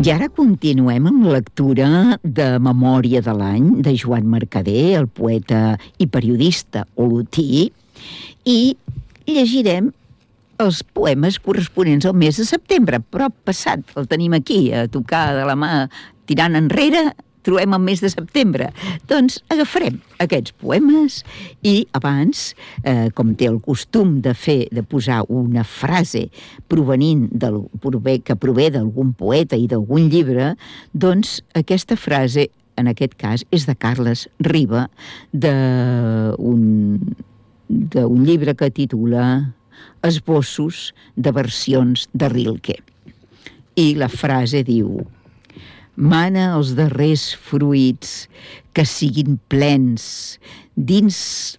I ara continuem amb la lectura de Memòria de l'any de Joan Mercader, el poeta i periodista olotí, i llegirem els poemes corresponents al mes de setembre, però passat, el tenim aquí, a tocar de la mà, tirant enrere, trobem el mes de setembre. Doncs agafarem aquests poemes i abans, com té el costum de fer, de posar una frase que prové d'algun poeta i d'algun llibre, doncs aquesta frase, en aquest cas, és de Carles Riba, d'un llibre que titula Esbossos de versions de Rilke. I la frase diu: mana els darrers fruits que siguin plens dins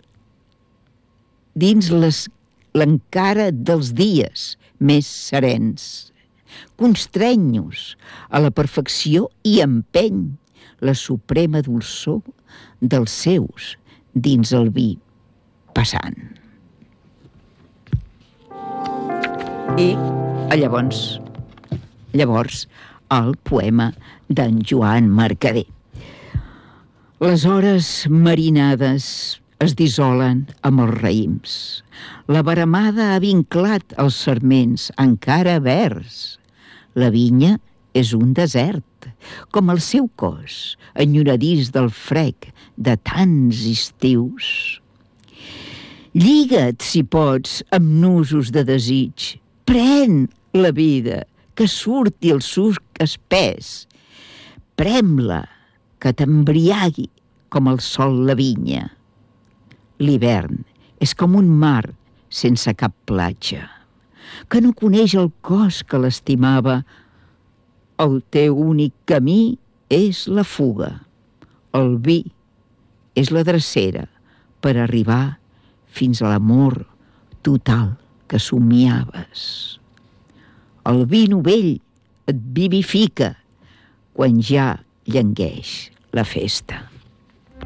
l'encara dels dies més serens. Constreny-nos a la perfecció i empeny la suprema dolçor dels seus dins el vi passant. I llavors el poema d'en Joan Mercader. Les hores marinades es dissolen amb els raïms. La veramada ha vinclat els sarments encara verds. La vinya és un desert, com el seu cos, enyoradís del frec de tants estius. Lliga't, si pots, amb nusos de desig. Pren la vida, que surti el suc espès. Prem-la, que t'embriagui com el sol la vinya. L'hivern és com un mar sense cap platja, que no coneix el cos que l'estimava. El teu únic camí és la fuga. El vi és la drecera per arribar fins a l'amor total que somiaves. El vi novell et vivifica quan ja llengueix la festa.